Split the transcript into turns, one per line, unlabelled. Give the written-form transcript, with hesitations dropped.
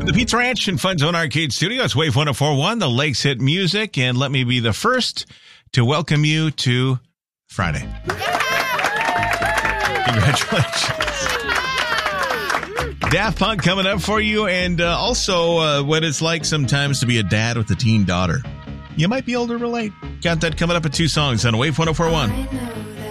The Pizza Ranch and Fun Zone Arcade Studio. It's Wave 104.1, the Lakes Hit Music. And let me be the first to welcome you to Friday. Congratulations. Daft Punk coming up for you. And also what it's like sometimes to be a dad with a teen daughter. You might be able to relate. Got that coming up at 2 songs on Wave 104.1.